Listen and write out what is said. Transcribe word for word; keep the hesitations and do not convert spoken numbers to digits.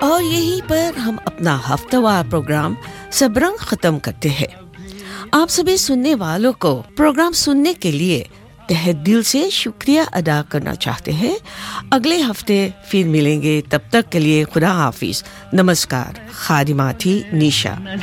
और यहीं पर हम अपना हफ्तावार प्रोग्राम सबरंग ख़त्म करते हैं। आप सभी सुनने वालों को प्रोग्राम सुनने के लिए तहे दिल से शुक्रिया अदा करना चाहते हैं। अगले हफ्ते फिर मिलेंगे, तब तक के लिए खुदा हाफिज, नमस्कार। खादिमा थी निशा।